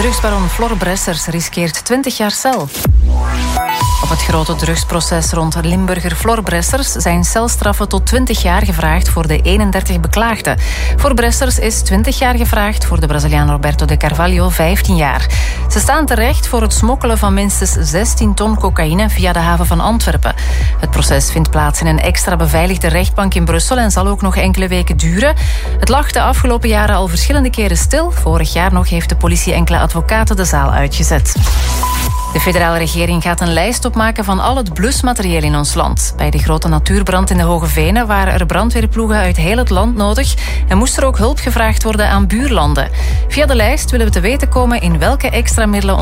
Drugsbaron Flor Bressers riskeert 20 jaar cel. Op het grote drugsproces rond Limburger Flor Bressers zijn celstraffen tot 20 jaar gevraagd voor de 31 beklaagden. Voor Bressers is 20 jaar gevraagd, voor de Braziliaan Roberto de Carvalho 15 jaar. Ze staan terecht voor het smokkelen van minstens 16 ton cocaïne via de haven van Antwerpen. Het proces vindt plaats in een extra beveiligde rechtbank in Brussel en zal ook nog enkele weken duren. Het lag de afgelopen jaren al verschillende keren stil. Vorig jaar nog heeft de politie enkele advocaten de zaal uitgezet. De federale regering gaat een lijst opmaken van al het blusmaterieel in ons land. Bij de grote natuurbrand in de Hoge Venen waren er brandweerploegen uit heel het land nodig en moest er ook hulp gevraagd worden aan buurlanden. Via de lijst willen we te weten komen in welke extra middelen